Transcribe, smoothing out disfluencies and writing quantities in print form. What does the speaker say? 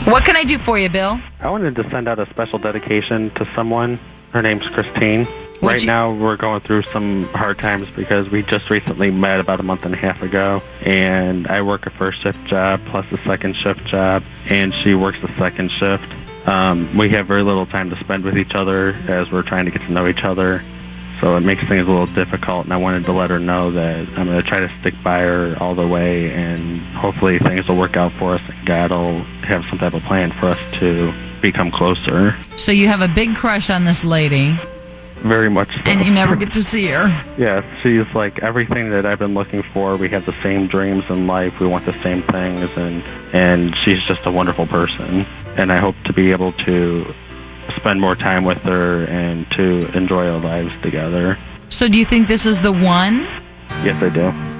What can I do for you, Bill? I wanted to send out a special dedication to someone. Her name's Christine. Right now, we're going through some hard times because we just recently met about a month and a half ago, and I work a first shift job plus a second shift job, and she works the second shift. We have very little time to spend with each other as we're trying to get to know each other, so it makes things a little difficult, and I wanted to let her know that I'm going to try to stick by her all the way, and hopefully things will work out for us, and God will have some type of plan for us to become closer. So you have a big crush on this lady. Very much so. And you never get to see her. Yeah, she's like everything that I've been looking for. We have the same dreams in life. We want the same things, and she's just a wonderful person. And I hope to be able to spend more time with her and to enjoy our lives together. So do you think this is the one? Yes, I do.